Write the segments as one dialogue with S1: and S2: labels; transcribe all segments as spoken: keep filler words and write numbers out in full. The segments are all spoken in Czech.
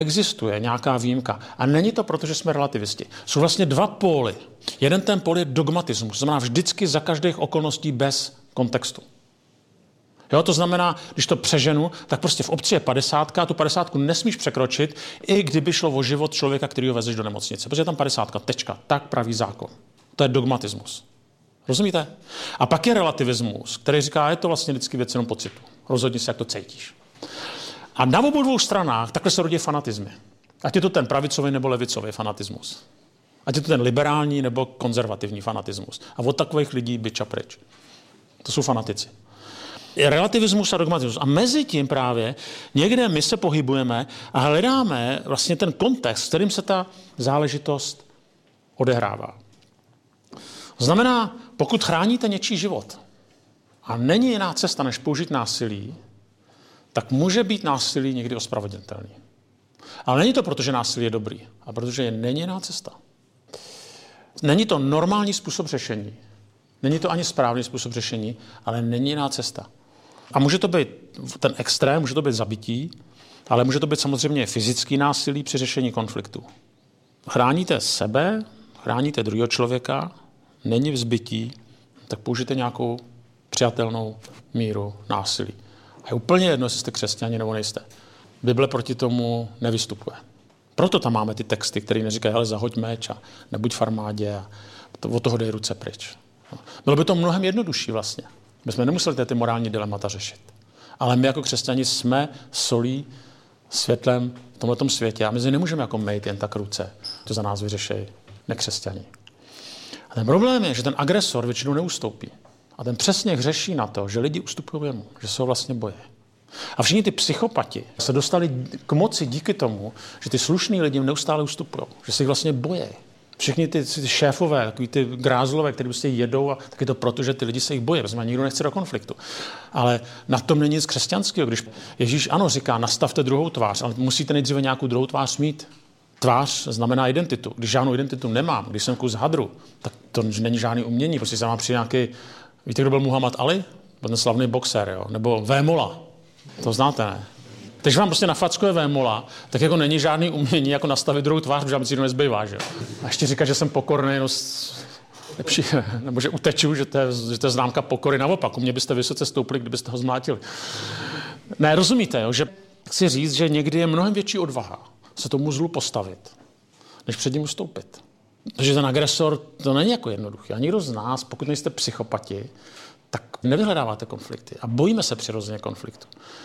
S1: Existuje nějaká výjimka. A není to proto, že jsme relativisti. Jsou vlastně dva póly. Jeden ten pól je dogmatismus. To znamená vždycky za každých okolností bez kontextu. Jo, to znamená, když to přeženu, tak prostě v obci je padesátka a tu padesátku nesmíš překročit, i kdyby šlo o život člověka, který ho vezeš do nemocnice. Protože je tam padesátka, tečka. Tak praví zákon. To je dogmatismus. Rozumíte? A pak je relativismus, který říká, je to vlastně vždycky věc jenom pocitu. Rozhodni se, jak to cítíš. A na obou dvou stranách takhle se rodí fanatizmy. Ať je to ten pravicový nebo levicový fanatismus. Ať je to ten liberální nebo konzervativní fanatismus. A od takových lidí byč a pryč. To jsou fanatici. Je relativismus a dogmatismus. A mezi tím právě někde my se pohybujeme a hledáme vlastně ten kontext, s kterým se ta záležitost odehrává. Znamená, pokud chráníte něčí život a není jiná cesta, než použít násilí, tak může být násilí někdy ospravedlnitelný. Ale není to proto, že násilí je dobrý, a protože je není jiná cesta. Není to normální způsob řešení. Není to ani správný způsob řešení, ale není jiná cesta. A může to být ten extrém, může to být zabití, ale může to být samozřejmě fyzický násilí při řešení konfliktu. Chráníte sebe, chráníte druhého člověka, není vzbytí, tak použijte nějakou přijatelnou míru násilí. A je úplně jedno, jestli jste křesťani nebo nejste. Bible proti tomu nevystupuje. Proto tam máme ty texty, které neříkají, hele, zahoď meč a nebuď v armádě a od toho dej ruce pryč. Bylo by to mnohem jednodušší vlastně. My jsme nemuseli ty morální dilemata řešit. Ale my jako křesťani jsme solí, světlem v tomhletom světě a my si nemůžeme jako mejt jen tak ruce. To za nás vyřešejí nekřesťani. A ten problém je, že ten agresor většinou neustoupí. A ten přesně hřeší na to, že lidi ustupují jemu, že se ho vlastně bojí. A všichni ty psychopati se dostali k moci díky tomu, že ty slušní lidi neustále ustupují, že se jich vlastně bojí. Všichni ty, ty šéfové, takový ty grázlové, kteří prostě jedou, a tak je to proto, že ty lidi se jich bojí, protože nikdo nechce do konfliktu. Ale na tom není nic křesťanského, když Ježíš ano říká, nastavte druhou tvář, ale musíte nejdříve nějakou druhou tvář mít. Tvář znamená identitu. Když žádnou identitu nemám, když jsem kus hadru, tak to není žádný umění, prostě se má přijít nějaký, víte, kdo byl Muhammad Ali? Byl ten slavný boxer, jo? Nebo Vémola. To znáte, ne? Když vám prostě nafackuje Vémola, tak jako není žádný umění jako nastavit druhou tvář, protože vám si to nezbývá, že jo? A ještě říkat, že jsem pokorný, no lepší, nebo že uteču, že to, je, že to je známka pokory, naopak. U mě byste vysoce stoupili, kdybyste ho zmlátili. Ne, rozumíte, jo? Že chci říct, že někdy je mnohem větší odvaha se tomu zlu postavit, než před ním ustoupit. Takže ten agresor, to není jako jednoduché. A nikdo z nás, pokud nejste psychopati, tak nevyhledáváte konflikty. A bojíme se přirozeně konfliktu.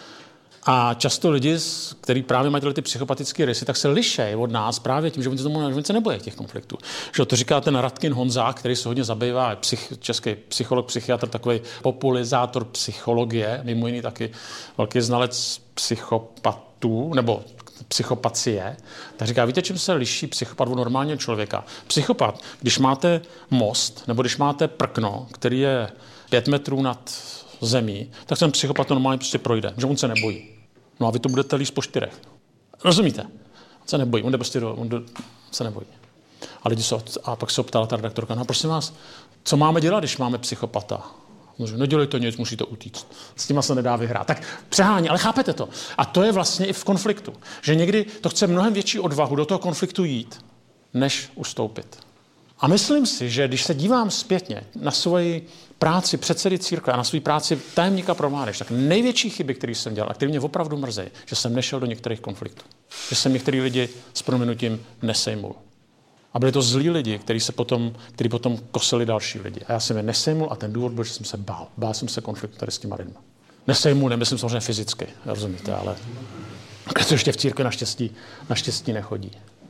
S1: A často lidi, kteří právě mají ty psychopatické rysy, tak se lišejí od nás právě tím, že oni se, tomu, že oni se nebojí těch konfliktů. Že to říká ten Radkin Honzák, který se hodně zabývá, psych, český psycholog, psychiatr, takový populizátor psychologie, mimo jiný taky velký znalec psychopatů, nebo psychopacie, tak říká, víte, čím se liší psychopat od normálního člověka? Psychopat, když máte most, nebo když máte prkno, který je pět metrů nad zemí, tak ten psychopat normálně prostě projde, že on se nebojí. No a vy to budete líst po čtyřech. Rozumíte? On se nebojí, on jde prostě do, on do, se nebojí. A lidi se, a pak se optala ta redaktorka, no prosím vás, co máme dělat, když máme psychopata? No, nedělejte nic, musíte utíct. S těma se nedá vyhrát. Tak přehání, ale chápete to. A to je vlastně i v konfliktu. Že někdy to chce mnohem větší odvahu do toho konfliktu jít, než ustoupit. A myslím si, že když se dívám zpětně na svoji práci předsedy církve a na svou práci tajemníka pro mládež, tak největší chyby, které jsem dělal a které mě opravdu mrzí, že jsem nešel do některých konfliktů. Že jsem některý lidi s prominutím nesejmul. A byli to zlí lidi, kteří se potom, kteří potom kosili další lidi. A já jsem je nesejmul a ten důvod byl, že jsem se bál. Bál jsem se konfliktu tady s těma lidma. Nesejmul, nemyslím samozřejmě fyzicky, rozumíte, ale to ještě v církvi naštěstí, naštěstí nechodí.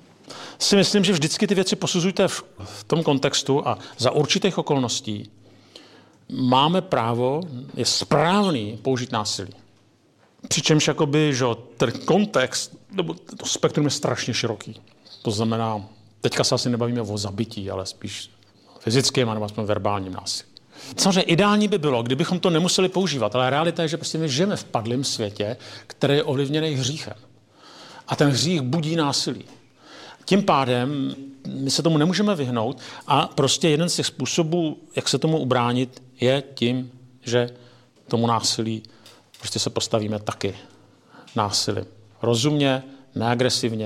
S1: Si myslím, že vždycky ty věci posuzujte v, v tom kontextu a za určitých okolností máme právo, je správný použít násilí. Přičemž jakoby, že ten kontext, nebo to spektrum je strašně široký. To znamená, teďka se asi nebavíme o zabití, ale spíš fyzickým nebo aspoň verbálním násilí. Samozřejmě ideální by bylo, kdybychom to nemuseli používat, ale realita je, že prostě my žijeme v padlém světě, který je ovlivněný hříchem. A ten hřích budí násilí. Tím pádem my se tomu nemůžeme vyhnout a prostě jeden z těch způsobů, jak se tomu ubránit, je tím, že tomu násilí prostě se postavíme taky násilím. Rozumně, neagresivně,